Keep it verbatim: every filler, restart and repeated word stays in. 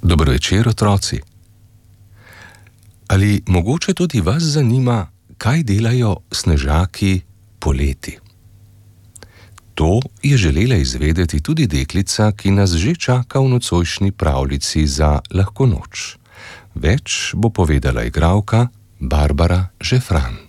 Dobro večer, otroci. Ali mogoče tudi vas zanima, kaj delajo snežaki poleti? To je želela izvedeti tudi deklica, ki nas že čaka v nocojšnji pravljici za lahko noč. Več bo povedala igralka Barbara Žefran.